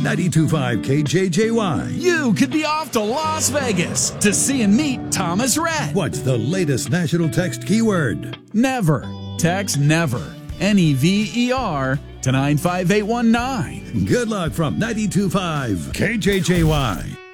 92.5 KJJY. You could be off to Las Vegas to see and meet Thomas Rhett. What's the latest national text keyword? Never. Text NEVER. NEVER to 95819. Good luck from 92.5 KJJY.